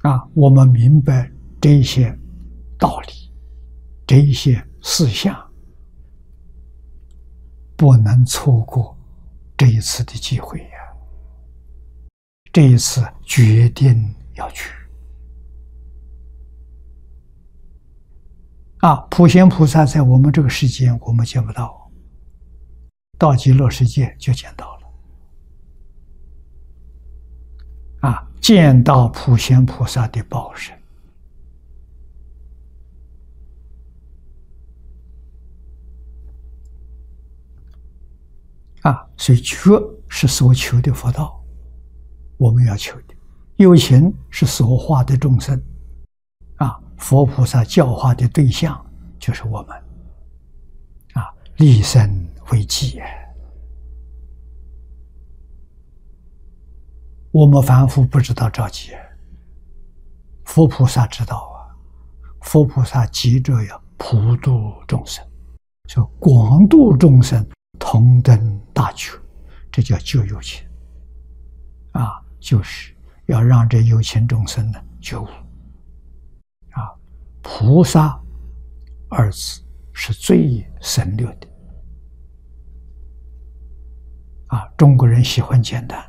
我们明白这些道理，这些事项，不能错过这一次的机会呀！这一次决定要去。普贤菩萨在我们这个世间我们见不到，到极乐世界就见到了。见到普贤菩萨的报身。所以觉是所求的佛道，我们要求的；有情是所化的众生，佛菩萨教化的对象就是我们，立身为继。我们凡夫不知道着急，佛菩萨知道佛菩萨急着要普度众生，说广度众生，同登大觉，这叫救有情。就是要让这有情众生呢觉悟。菩萨二字是最省略的。中国人喜欢简单。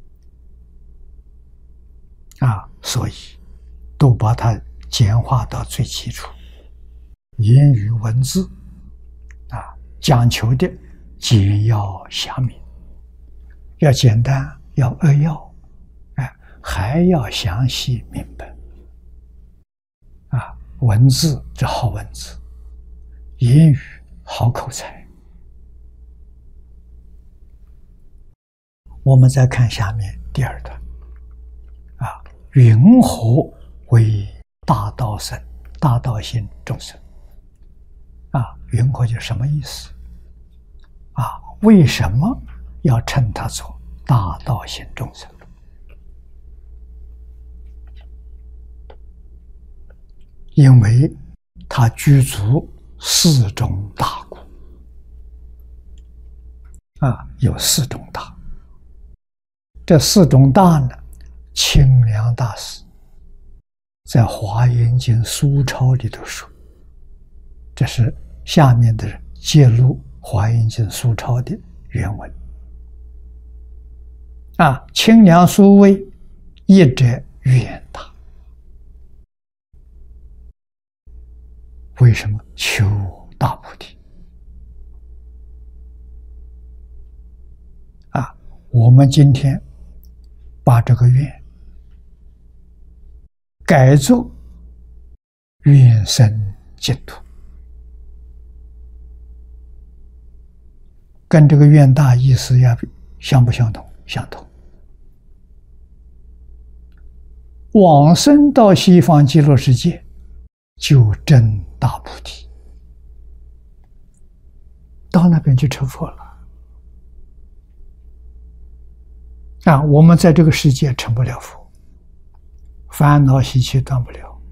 所以都把它简化到最基础，言语文字讲求的简要详明，要简单，要扼要，还要详细明白。文字这好文字，言语好口才。我们再看下面第二段。云何为大道生？大道心众生。云何就什么意思？为什么要称他做大道心众生？因为他具足四种大故。有四种大。这四种大呢，清凉大师在《华严经》疏钞里头说，这是下面的人揭露《华严经》疏钞的原文。清凉殊微，一者远大。为什么？求大菩提。我们今天把这个愿改作愿生净土，跟这个愿大意思相不相同？相同。往生到西方极乐世界，就证大菩提，到那边去成佛了。我们在这个世界成不了佛，烦恼习气断不了。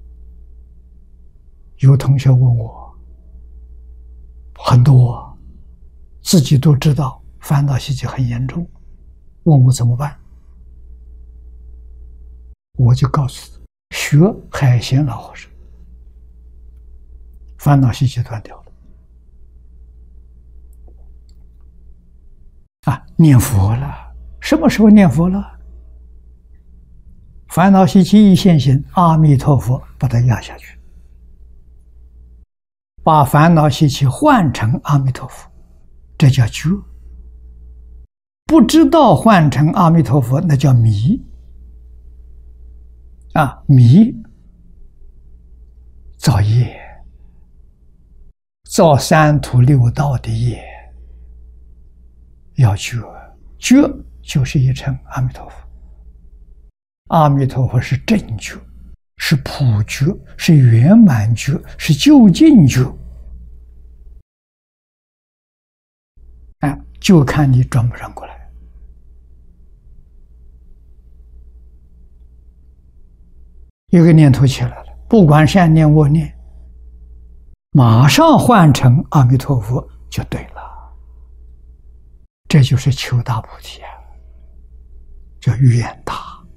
有同学问我，很多自己都知道烦恼习气很严重，问我怎么办，我就告诉他，学海鲜老和尚，烦恼习气断掉了。念佛了。什么时候念佛了？烦恼习气一现行，阿弥陀佛把它压下去，把烦恼习气换成阿弥陀佛，这叫觉。不知道换成阿弥陀佛，那叫迷。迷造业，造三途六道的业，要觉。觉就是一称阿弥陀佛。阿弥陀佛是正觉，是普觉，是圆满觉，是究竟觉。就看你转不转过来。一个念头起来了，不管善念恶念，马上换成阿弥陀佛就对了。这就是求大菩提叫愿大。